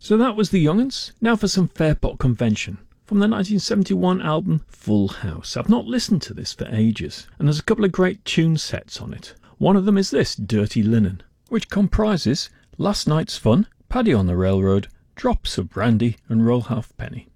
So that was The Young'uns. Now for some Fairport Convention from the 1971 album Full House. I've not listened to this for ages, and there's a couple of great tune sets on it. One of them is this, Dirty Linen, which comprises Last Night's Fun, Paddy on the Railroad, Drops of Brandy and Roll Halfpenny.